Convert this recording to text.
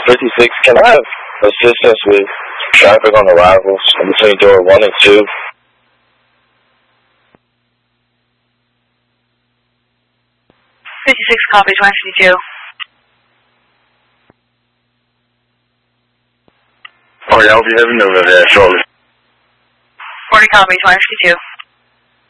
56, can I have assistance with traffic on arrivals in between door 1 and 2? 56 copies, 152. Alright, I'll be having over there shortly. 40 copies, 152.